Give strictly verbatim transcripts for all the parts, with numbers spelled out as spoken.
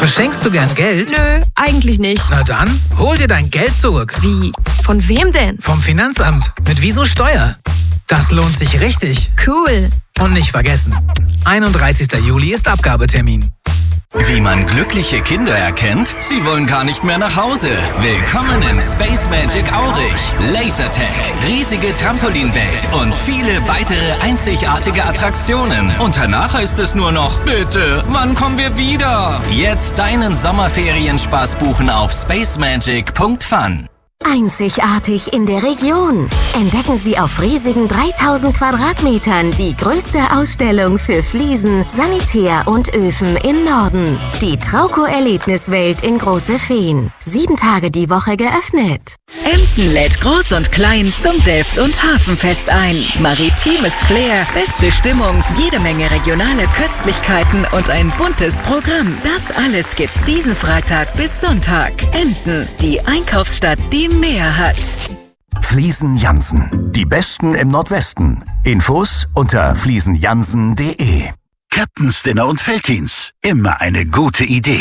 Verschenkst du gern Geld? Nö, eigentlich nicht. Na dann, hol dir dein Geld zurück. Wie? Von wem denn? Vom Finanzamt. Mit Wieso Steuer. Das lohnt sich richtig. Cool. Und nicht vergessen, einunddreißigster Juli ist Abgabetermin. Wie man glückliche Kinder erkennt? Sie wollen gar nicht mehr nach Hause. Willkommen im Space Magic Aurich. Lasertag, riesige Trampolinwelt und viele weitere einzigartige Attraktionen. Und danach heißt es nur noch, bitte, wann kommen wir wieder? Jetzt deinen Sommerferienspaß buchen auf spacemagic punkt fun. Einzigartig in der Region. Entdecken Sie auf riesigen dreitausend Quadratmetern die größte Ausstellung für Fliesen, Sanitär und Öfen im Norden. Die Trauco-Erlebniswelt in Große Feen. Sieben Tage die Woche geöffnet. Emden lädt Groß und Klein zum Delft- und Hafenfest ein. Maritimes Flair, beste Stimmung, jede Menge regionale Köstlichkeiten und ein buntes Programm. Das alles gibt's diesen Freitag bis Sonntag. Emden, die Einkaufsstadt, die mehr hat. Fliesen Jansen, die Besten im Nordwesten. Infos unter fliesen jansen punkt de. Captain's Dinner und Veltins, immer eine gute Idee.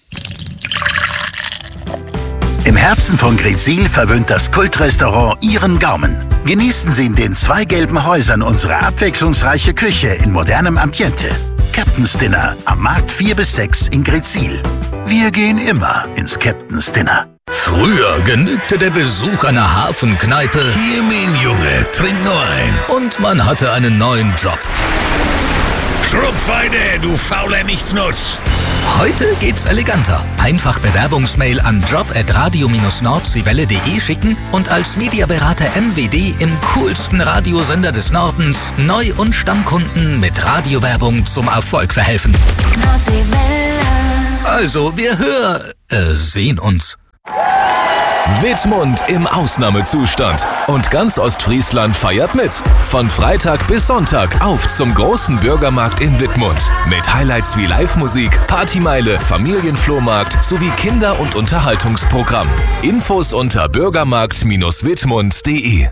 Im Herzen von Greetsiel verwöhnt das Kultrestaurant Ihren Gaumen. Genießen Sie in den zwei gelben Häusern unsere abwechslungsreiche Küche in modernem Ambiente. Captain's Dinner am Markt vier bis sechs in Greetsiel. Wir gehen immer ins Captain's Dinner. Früher genügte der Besuch einer Hafenkneipe. Hier, mein Junge, trink nur ein. Und man hatte einen neuen Job. Schrupfweide, du fauler Nichtsnutz. Heute geht's eleganter. Einfach Bewerbungsmail an job at radio dash nordseewelle punkt de schicken und als Mediaberater M W D im coolsten Radiosender des Nordens Neu- und Stammkunden mit Radiowerbung zum Erfolg verhelfen. Also, wir hör... äh, sehen uns. Wittmund im Ausnahmezustand. Und ganz Ostfriesland feiert mit. Von Freitag bis Sonntag auf zum großen Bürgermarkt in Wittmund. Mit Highlights wie Live-Musik, Partymeile, Familienflohmarkt sowie Kinder- und Unterhaltungsprogramm. Infos unter bürgermarkt Bindestrich wittmund punkt de.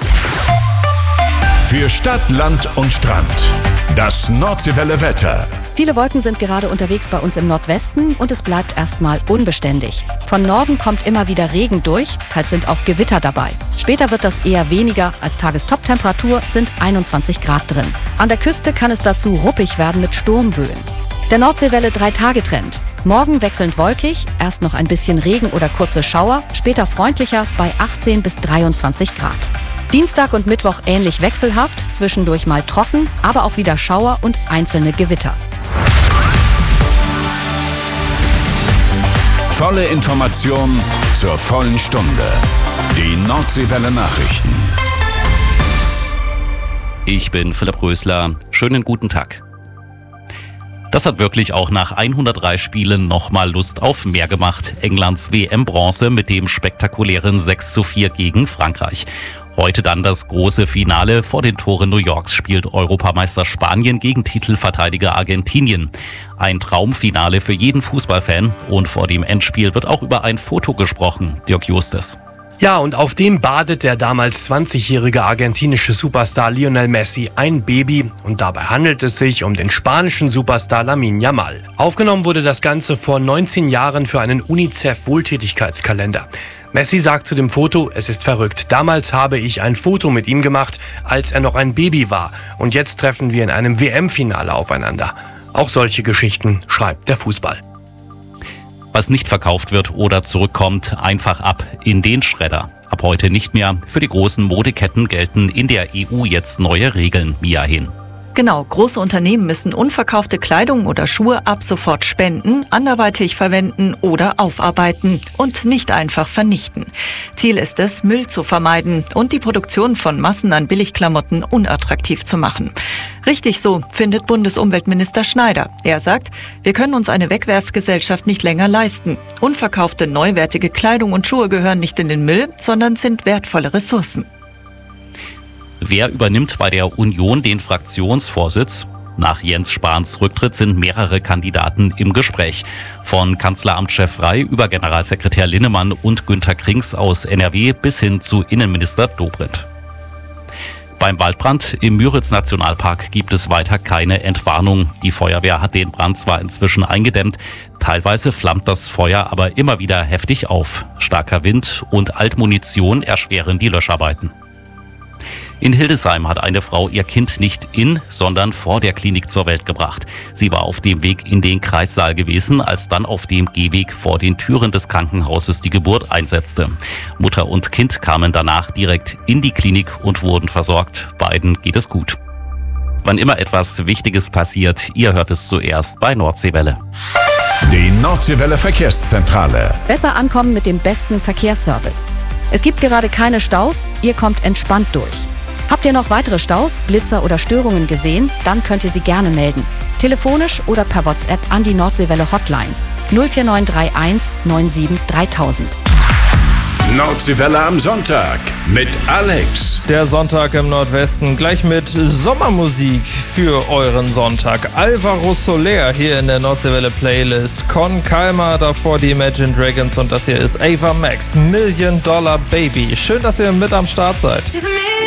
Für Stadt, Land und Strand. Das Nordseewelle Wetter. Viele Wolken sind gerade unterwegs bei uns im Nordwesten und es bleibt erstmal unbeständig. Von Norden kommt immer wieder Regen durch, teils sind auch Gewitter dabei. Später wird das eher weniger, als Tagestoptemperatur sind einundzwanzig Grad drin. An der Küste kann es dazu ruppig werden mit Sturmböen. Der Nordseewelle drei-Tage-Trend. Morgen wechselnd wolkig, erst noch ein bisschen Regen oder kurze Schauer, später freundlicher bei achtzehn bis dreiundzwanzig Grad. Dienstag und Mittwoch ähnlich wechselhaft, zwischendurch mal trocken, aber auch wieder Schauer und einzelne Gewitter. Volle Information zur vollen Stunde. Die Nordseewelle Nachrichten. Ich bin Philipp Rösler. Schönen guten Tag. Das hat wirklich auch nach hundertdrei Spielen nochmal Lust auf mehr gemacht. Englands W M-Bronze mit dem spektakulären sechs zu vier gegen Frankreich. Heute dann das große Finale. Vor den Toren New Yorks spielt Europameister Spanien gegen Titelverteidiger Argentinien. Ein Traumfinale für jeden Fußballfan. Und vor dem Endspiel wird auch über ein Foto gesprochen. Dirk Justes. Ja, und auf dem badet der damals zwanzigjährige argentinische Superstar Lionel Messi ein Baby. Und dabei handelt es sich um den spanischen Superstar Lamine Yamal. Aufgenommen wurde das Ganze vor neunzehn Jahren für einen UNICEF-Wohltätigkeitskalender. Messi sagt zu dem Foto, es ist verrückt. Damals habe ich ein Foto mit ihm gemacht, als er noch ein Baby war. Und jetzt treffen wir in einem W M-Finale aufeinander. Auch solche Geschichten schreibt der Fußball. Was nicht verkauft wird oder zurückkommt, einfach ab in den Schredder. Ab heute nicht mehr. Für die großen Modeketten gelten in der E U jetzt neue Regeln. Mia Hin. Genau, große Unternehmen müssen unverkaufte Kleidung oder Schuhe ab sofort spenden, anderweitig verwenden oder aufarbeiten und nicht einfach vernichten. Ziel ist es, Müll zu vermeiden und die Produktion von Massen an Billigklamotten unattraktiv zu machen. Richtig so, findet Bundesumweltminister Schneider. Er sagt, wir können uns eine Wegwerfgesellschaft nicht länger leisten. Unverkaufte, neuwertige Kleidung und Schuhe gehören nicht in den Müll, sondern sind wertvolle Ressourcen. Wer übernimmt bei der Union den Fraktionsvorsitz? Nach Jens Spahns Rücktritt sind mehrere Kandidaten im Gespräch. Von Kanzleramtschef Frey über Generalsekretär Linnemann und Günter Krings aus N R W bis hin zu Innenminister Dobrindt. Beim Waldbrand im Müritz-Nationalpark gibt es weiter keine Entwarnung. Die Feuerwehr hat den Brand zwar inzwischen eingedämmt, teilweise flammt das Feuer aber immer wieder heftig auf. Starker Wind und Altmunition erschweren die Löscharbeiten. In Hildesheim hat eine Frau ihr Kind nicht in, sondern vor der Klinik zur Welt gebracht. Sie war auf dem Weg in den Kreissaal gewesen, als dann auf dem Gehweg vor den Türen des Krankenhauses die Geburt einsetzte. Mutter und Kind kamen danach direkt in die Klinik und wurden versorgt. Beiden geht es gut. Wann immer etwas Wichtiges passiert, ihr hört es zuerst bei Nordseewelle. Die Nordseewelle Verkehrszentrale. Besser ankommen mit dem besten Verkehrsservice. Es gibt gerade keine Staus, ihr kommt entspannt durch. Habt ihr noch weitere Staus, Blitzer oder Störungen gesehen? Dann könnt ihr sie gerne melden. Telefonisch oder per WhatsApp an die Nordseewelle Hotline null vier neun drei eins neun sieben dreitausend. Nordseewelle am Sonntag mit Alex. Der Sonntag im Nordwesten gleich mit Sommermusik für euren Sonntag. Alvaro Soler hier in der Nordseewelle Playlist. Con Calma, davor die Imagine Dragons und das hier ist Ava Max, Million Dollar Baby. Schön, dass ihr mit am Start seid.